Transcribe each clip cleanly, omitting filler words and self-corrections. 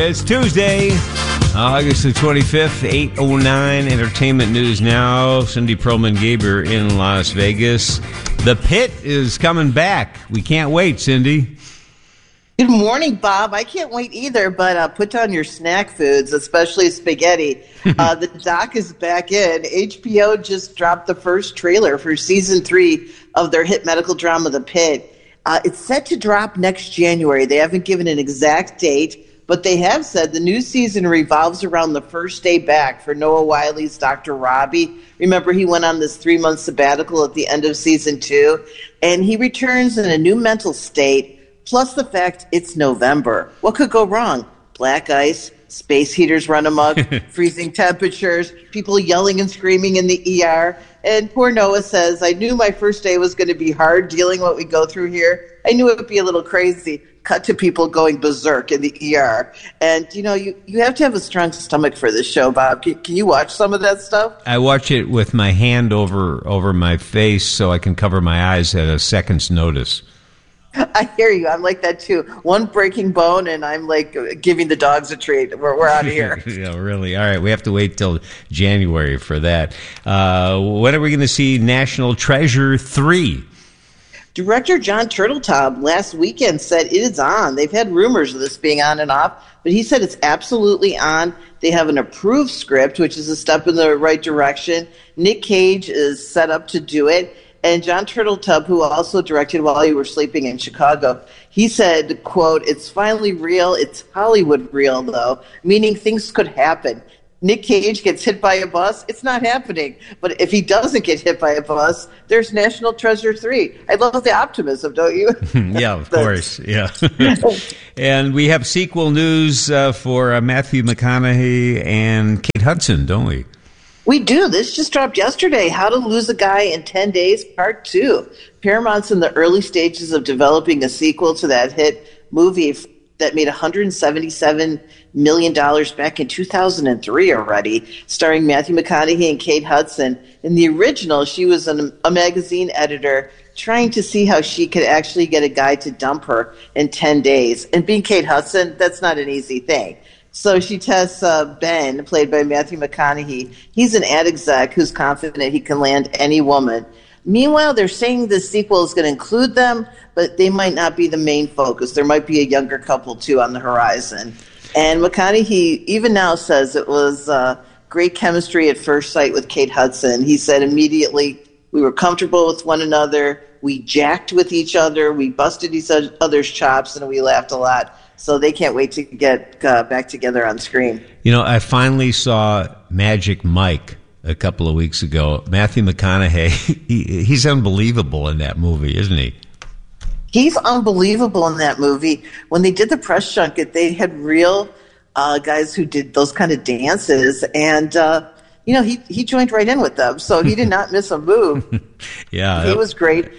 It's Tuesday, August the 25th, 8:09. Entertainment news now. Cindy Perlman-Gaber in Las Vegas. The Pit is coming back. We can't wait, Cindy. Good morning, Bob. I can't wait either, but put down your snack foods, especially spaghetti. The doc is back in. HBO just dropped the first trailer for season 3 of their hit medical drama, The Pit. It's set to drop next January. They haven't given an exact date, but they have said the new season revolves around the first day back for Noah Wiley's Dr. Robbie. Remember, he went on this 3-month sabbatical at the end of season 2, and he returns in a new mental state, plus the fact it's November. What could go wrong? Black ice, space heaters run amok, freezing temperatures, people yelling and screaming in the ER. And poor Noah says, I knew my first day was going to be hard dealing what we go through here. I knew it would be a little crazy. Cut to people going berserk in the ER. And, you know, you have to have a strong stomach for this show, Bob. Can you watch some of that stuff? I watch it with my hand over my face so I can cover my eyes at a second's notice. I hear you. I'm like that, too. One breaking bone, and I'm like giving the dogs a treat. We're out of here. Yeah, really. All right, we have to wait till January for that. When are we going to see National Treasure 3? Director John Turteltaub last weekend said it is on. They've had rumors of this being on and off, but he said it's absolutely on. They have an approved script, which is a step in the right direction. Nick Cage is set up to do it. And John Turteltaub, who also directed While You Were Sleeping in Chicago, he said, quote, it's finally real. It's Hollywood real, though, meaning things could happen. Nick Cage gets hit by a bus, it's not happening. But if he doesn't get hit by a bus, there's National Treasure 3. I love the optimism, don't you? Yeah, of course. Yeah. And we have sequel news for Matthew McConaughey and Kate Hudson, don't we? We do. This just dropped yesterday. How to Lose a Guy in 10 Days, Part 2. Paramount's in the early stages of developing a sequel to that hit movie that made $177 million back in 2003 already, starring Matthew McConaughey and Kate Hudson. In the original, she was a magazine editor trying to see how she could actually get a guy to dump her in 10 days. And being Kate Hudson, that's not an easy thing. So she tests Ben, played by Matthew McConaughey. He's an ad exec who's confident he can land any woman. Meanwhile, they're saying the sequel is going to include them, but they might not be the main focus. There might be a younger couple, too, on the horizon. And McConaughey even now says it was great chemistry at first sight with Kate Hudson. He said immediately, we were comfortable with one another, we jacked with each other, we busted each other's chops, and we laughed a lot. So they can't wait to get back together on screen. You know, I finally saw Magic Mike a couple of weeks ago. Matthew McConaughey, he's unbelievable in that movie, isn't he? He's unbelievable in that movie. When they did the press junket, they had real guys who did those kind of dances, and you know, he joined right in with them, so he did not miss a move. Yeah, he was great.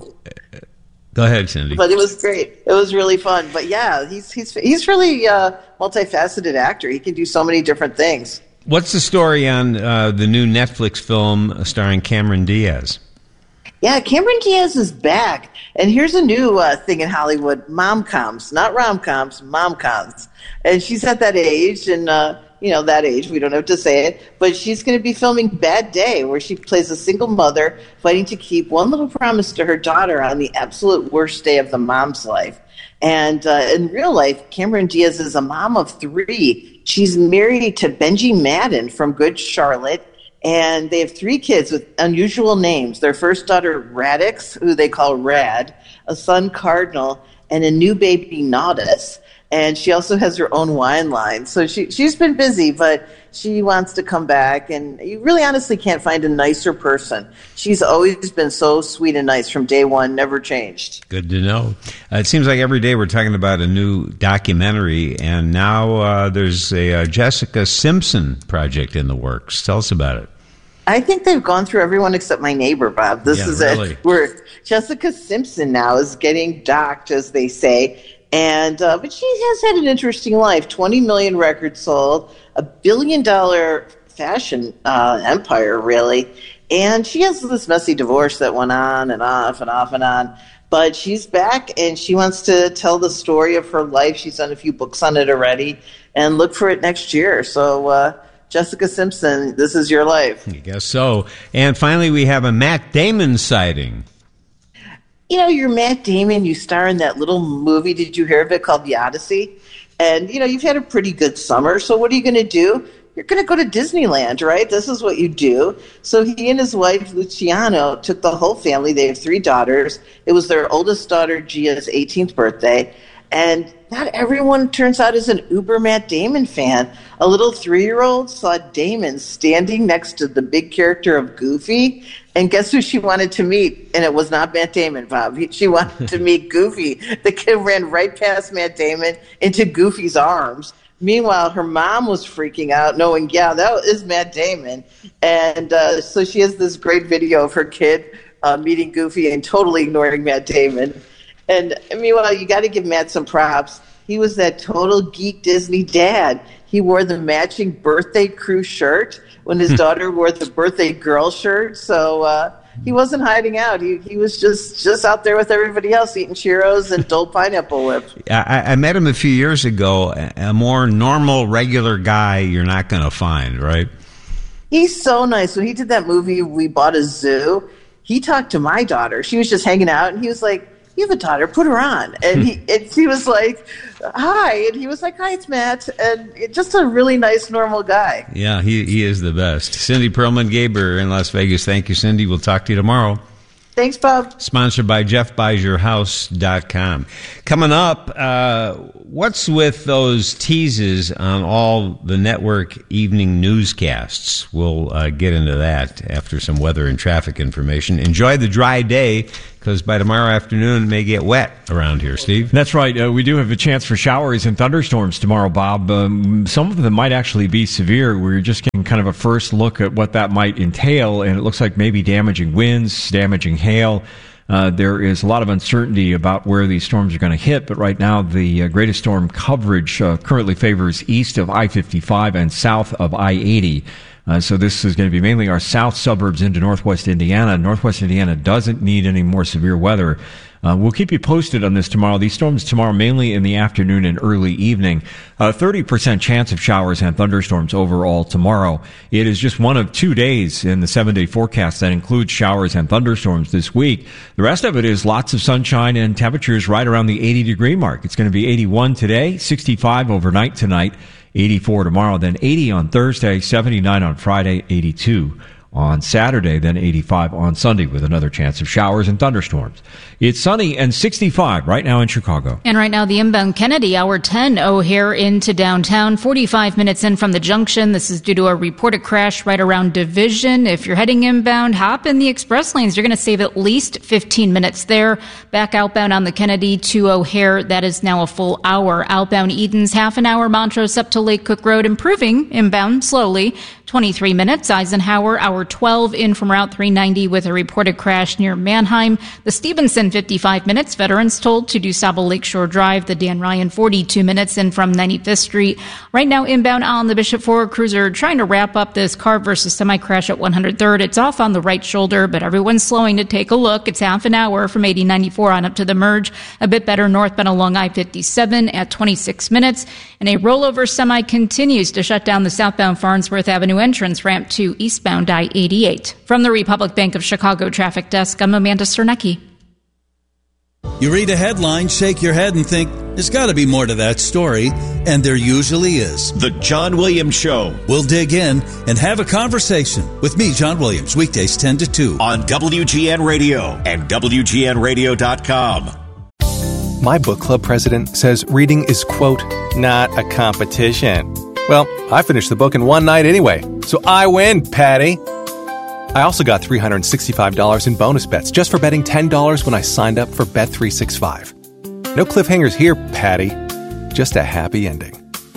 Go ahead, Cindy. But it was great. It was really fun. But yeah, he's really a multifaceted actor. He can do so many different things. What's the story on the new Netflix film starring Cameron Diaz? Yeah, Cameron Diaz is back. And here's a new thing in Hollywood, mom-coms. Not rom-coms, mom-coms. And she's at that age, and, that age, we don't have to say it, but she's going to be filming Bad Day, where she plays a single mother fighting to keep one little promise to her daughter on the absolute worst day of the mom's life. And in real life, Cameron Diaz is a mom of 3. She's married to Benji Madden from Good Charlotte, and they have 3 kids with unusual names. Their first daughter, Radix, who they call Rad, a son, Cardinal, and a new baby, Naudus. And she also has her own wine line. So she's been busy, but she wants to come back. And you really honestly can't find a nicer person. She's always been so sweet and nice from day one, never changed. Good to know. It seems like every day we're talking about a new documentary. And now there's a Jessica Simpson project in the works. Tell us about it. I think they've gone through everyone except my neighbor, Bob. This is really it. Where Jessica Simpson now is getting docked, as they say. And but she has had an interesting life. 20 million records sold, $1 billion fashion empire, really. And she has this messy divorce that went on and off and off and on. But she's back, and she wants to tell the story of her life. She's done a few books on it already. and look for it next year. So, Jessica Simpson, this is your life. I guess so. And finally, we have a Matt Damon sighting. You know, you're Matt Damon. You star in that little movie, did you hear of it, called The Odyssey? And, you know, you've had a pretty good summer. So what are you going to do? You're going to go to Disneyland, right? This is what you do. So he and his wife, Luciano, took the whole family. They have 3 daughters. It was their oldest daughter, Gia's 18th birthday. And not everyone turns out is an uber Matt Damon fan. A little 3-year-old saw Damon standing next to the big character of Goofy. And guess who she wanted to meet? And it was not Matt Damon, Bob. She wanted to meet Goofy. The kid ran right past Matt Damon into Goofy's arms. Meanwhile, her mom was freaking out, knowing, yeah, that is Matt Damon. And so she has this great video of her kid meeting Goofy and totally ignoring Matt Damon. And meanwhile, you got to give Matt some props. He was that total geek Disney dad. He wore the matching birthday crew shirt when his daughter wore the birthday girl shirt. So he wasn't hiding out. He was just out there with everybody else eating churros and Dole Pineapple Whip. I met him a few years ago. A more normal, regular guy you're not going to find, right? He's so nice. When he did that movie, We Bought a Zoo, he talked to my daughter. She was just hanging out, and he was like, you have a daughter, put her on. And he was like, hi. And he was like, hi, it's Matt. And just a really nice, normal guy. Yeah, he is the best. Cindy Perlman-Gaber in Las Vegas. Thank you, Cindy. We'll talk to you tomorrow. Thanks, Bob. Sponsored by JeffBuysYourHouse.com. Coming up, what's with those teases on all the network evening newscasts? We'll get into that after some weather and traffic information. Enjoy the dry day, because by tomorrow afternoon it may get wet around here, Steve. That's right. We do have a chance for showers and thunderstorms tomorrow, Bob. Some of them might actually be severe. We're just getting kind of a first look at what that might entail, and it looks like maybe damaging winds, damaging hail. There is a lot of uncertainty about where these storms are going to hit, but right now the greatest storm coverage currently favors east of I-55 and south of I-80. So this is going to be mainly our south suburbs into northwest Indiana. Northwest Indiana doesn't need any more severe weather. We'll keep you posted on this tomorrow. These storms tomorrow mainly in the afternoon and early evening. 30% chance of showers and thunderstorms overall tomorrow. It is just one of 2 days in the 7-day forecast that includes showers and thunderstorms this week. The rest of it is lots of sunshine and temperatures right around the 80-degree mark. It's going to be 81 today, 65 overnight tonight, 84 tomorrow, then 80 on Thursday, 79 on Friday, 82 on Saturday, then 85 on Sunday with another chance of showers and thunderstorms. It's sunny and 65 right now in Chicago. And right now, the inbound Kennedy, hour 10, O'Hare into downtown, 45 minutes in from the junction. This is due to a reported crash right around Division. If you're heading inbound, hop in the express lanes. You're going to save at least 15 minutes there. Back outbound on the Kennedy to O'Hare, that is now a full hour. Outbound Edens, half an hour. Montrose up to Lake Cook Road, improving inbound slowly. 23 minutes. Eisenhower, hour 12 in from Route 390 with a reported crash near Manheim. The Stevenson, 55 minutes. Veterans told to DuSable Lakeshore Drive. The Dan Ryan, 42 minutes in from 95th Street. Right now, inbound on the Bishop Ford Cruiser, trying to wrap up this car versus semi crash at 103rd. It's off on the right shoulder, but everyone's slowing to take a look. It's half an hour from 8094 on up to the merge. A bit better northbound along I-57 at 26 minutes. And a rollover semi continues to shut down the southbound Farnsworth Avenue entrance ramp to eastbound I-88. From the Republic Bank of Chicago Traffic Desk, I'm Amanda Cernecki. You read a headline, shake your head, and think, there's got to be more to that story. And there usually is. The John Williams Show. We'll dig in and have a conversation with me, John Williams, weekdays 10 to 2. On WGN Radio and WGNradio.com. My book club president says reading is, quote, not a competition. Well, I finished the book in one night anyway, so I win, Patty. I also got $365 in bonus bets just for betting $10 when I signed up for Bet365. No cliffhangers here, Patty. Just a happy ending.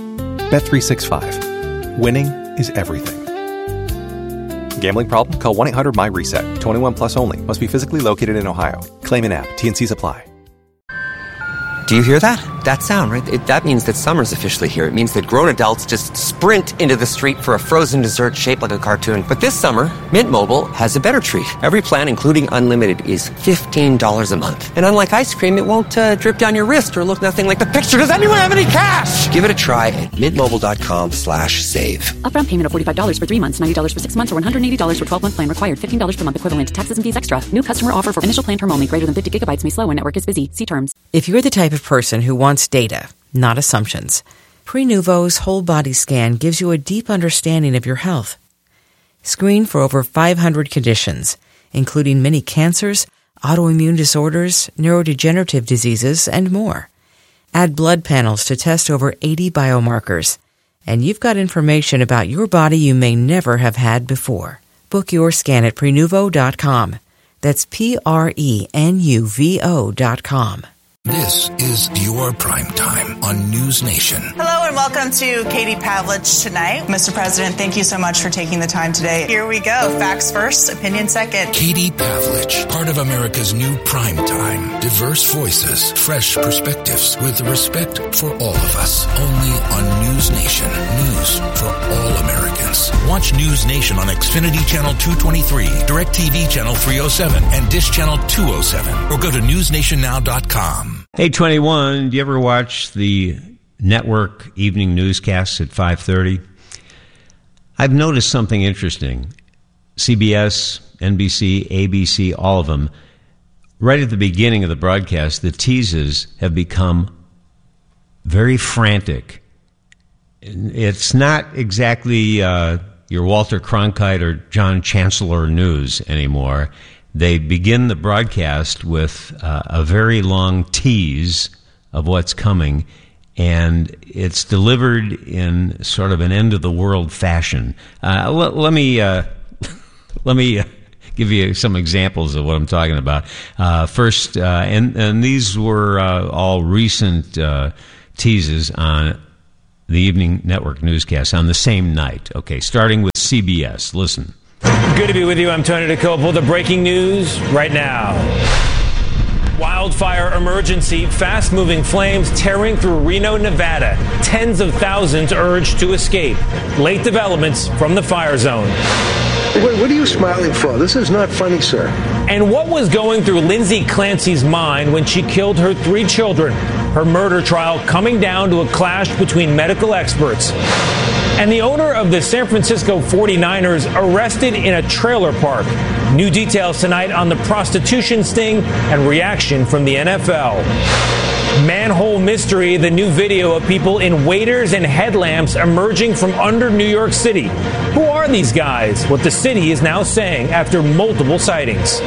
Bet365. Winning is everything. Gambling problem? Call 1-800-MY-RESET. 21 plus only. Must be physically located in Ohio. Claim in app. T&Cs apply. Do you hear that? That sound, right? That means that summer's officially here. It means that grown adults just sprint into the street for a frozen dessert shaped like a cartoon. But this summer, Mint Mobile has a better treat. Every plan, including unlimited, is $15 a month. And unlike ice cream, it won't drip down your wrist or look nothing like the picture. Does anyone have any cash? Give it a try at mintmobile.com/save. Upfront payment of $45 for 3 months, $90 for 6 months, or $180 for 12-month plan required. $15 per month equivalent. Taxes and fees extra. New customer offer for initial plan term only. Greater than 50 gigabytes may slow when network is busy. See terms. If you're the type of person who wants data, not assumptions, Prenuvo's whole body scan gives you a deep understanding of your health. Screen for over 500 conditions, including many cancers, autoimmune disorders, neurodegenerative diseases, and more. Add blood panels to test over 80 biomarkers, and you've got information about your body you may never have had before. Book your scan at Prenuvo.com. That's Prenuvo.com. This is your prime time on News Nation. Hello and welcome to Katie Pavlich tonight. Mr. President, thank you so much for taking the time today. Here we go. Facts first, opinion second. Katie Pavlich, part of America's new prime time. Diverse voices, fresh perspectives, with respect for all of us. Only on News Nation. News for all Americans. Watch News Nation on Xfinity Channel 223, DirecTV Channel 307, and Dish Channel 207. Or go to newsnationnow.com. 821, do you ever watch the network evening newscasts at 5:30? I've noticed something interesting. CBS, NBC, ABC, all of them, right at the beginning of the broadcast, the teases have become very frantic. It's not exactly your Walter Cronkite or John Chancellor news anymore. They begin the broadcast with a very long tease of what's coming, and it's delivered in sort of an end-of-the-world fashion. Let me give you some examples of what I'm talking about. First, and these were all recent teases on the evening network newscast on the same night. Okay, starting with CBS. Listen. Good to be with you. I'm Tony DeCopo. The breaking news right now. Wildfire emergency. Fast-moving flames tearing through Reno, Nevada. Tens of thousands urged to escape. Late developments from the fire zone. What are you smiling for? This is not funny, sir. And what was going through Lindsay Clancy's mind when she killed her 3 children? Her murder trial coming down to a clash between medical experts. And the owner of the San Francisco 49ers arrested in a trailer park. New details tonight on the prostitution sting and reaction from the NFL. Manhole mystery, the new video of people in waders and headlamps emerging from under New York City. Who are these guys? What the city is now saying after multiple sightings.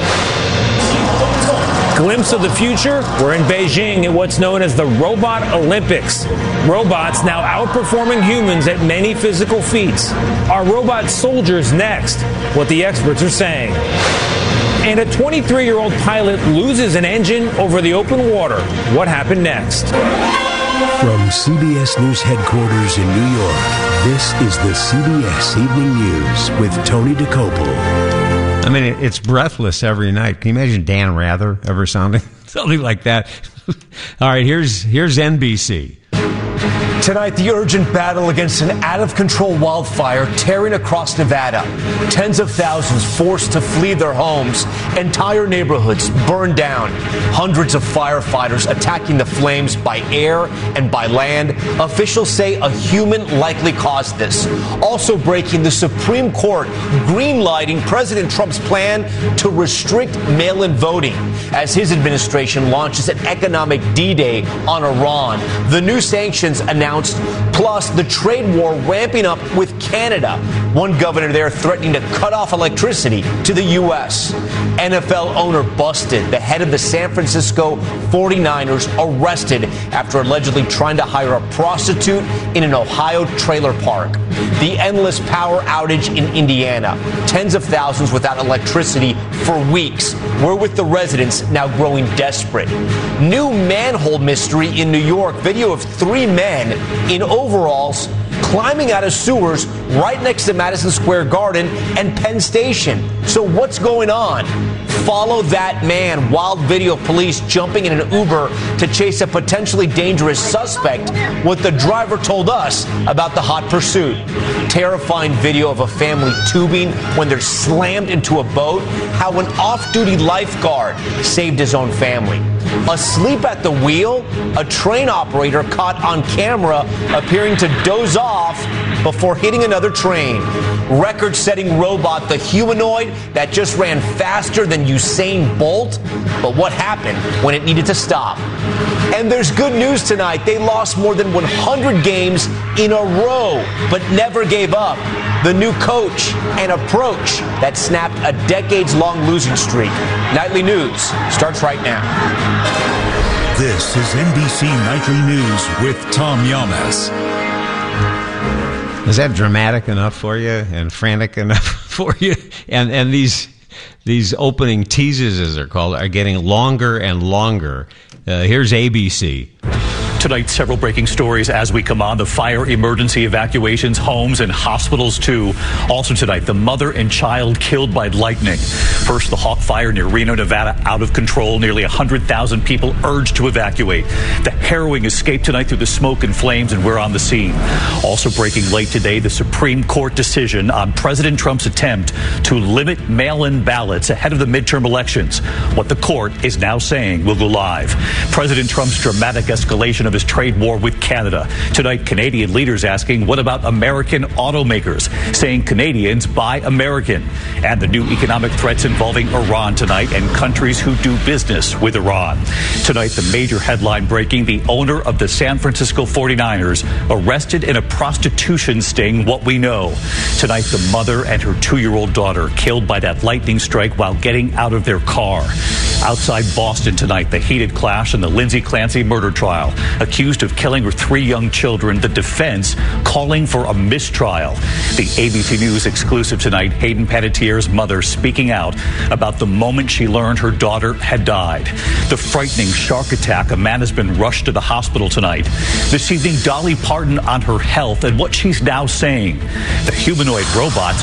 Glimpse of the future, we're in Beijing at what's known as the Robot Olympics. Robots now outperforming humans at many physical feats. Are robot soldiers next? What the experts are saying. And a 23-year-old pilot loses an engine over the open water. What happened next? From CBS News headquarters in New York, this is the CBS Evening News with Tony DeCopo. I mean, it's breathless every night. Can you imagine Dan Rather ever sounding something like that? All right, here's NBC. Tonight, the urgent battle against an out-of-control wildfire tearing across Nevada. Tens of thousands forced to flee their homes. Entire neighborhoods burned down. Hundreds of firefighters attacking the flames by air and by land. Officials say a human likely caused this. Also breaking, the Supreme Court green-lighting President Trump's plan to restrict mail-in voting as his administration launches an economic D-Day on Iran. The new sanctions announced, plus the trade war ramping up with Canada. One governor there threatening to cut off electricity to the U.S. NFL owner busted. The head of the San Francisco 49ers arrested after allegedly trying to hire a prostitute in an Ohio trailer park. The endless power outage in Indiana. Tens of thousands without electricity for weeks. We're with the residents now growing desperate. New manhole mystery in New York. Video of 3 men in overalls climbing out of sewers right next to Madison Square Garden and Penn Station. So what's going on? follow that man. Wild video of police jumping in an Uber to chase a potentially dangerous suspect. What the driver told us about the hot pursuit. Terrifying video of a family tubing when they're slammed into a boat. How an off-duty lifeguard saved his own family. Asleep at the wheel, a train operator caught on camera appearing to doze off before hitting another train. Record-setting robot, the humanoid that just ran faster than Usain Bolt. But what happened when it needed to stop? And there's good news tonight. They lost more than 100 games in a row, but never gave up. The new coach, an approach that snapped a decades-long losing streak. Nightly News starts right now. This is NBC Nightly News with Tom Llamas. Is that dramatic enough for you and frantic enough for you? And these opening teases, as they're called, are getting longer and longer. Here's ABC. Tonight, several breaking stories as we come on. The fire emergency evacuations, homes and hospitals too. Also tonight, the mother and child killed by lightning. First, the Hawk Fire near Reno, Nevada, out of control. Nearly 100,000 people urged to evacuate. The harrowing escape tonight through the smoke and flames, and we're on the scene. Also breaking late today, the Supreme Court decision on President Trump's attempt to limit mail-in ballots ahead of the midterm elections. What the court is now saying will go live. President Trump's dramatic escalation of his trade war with Canada. Tonight, Canadian leaders asking, what about American automakers? Saying Canadians buy American. And the new economic threats involving Iran tonight and countries who do business with Iran. Tonight, the major headline breaking, the owner of the San Francisco 49ers arrested in a prostitution sting, what we know. Tonight, the mother and her 2-year-old daughter killed by that lightning strike while getting out of their car. Outside Boston tonight, the heated clash in the Lindsay Clancy murder trial. Accused of killing her 3 young children, the defense calling for a mistrial. The ABC News exclusive tonight, Hayden Panettiere's mother speaking out about the moment she learned her daughter had died. The frightening shark attack, a man has been rushed to the hospital tonight. This evening, Dolly Parton on her health and what she's now saying. The humanoid robots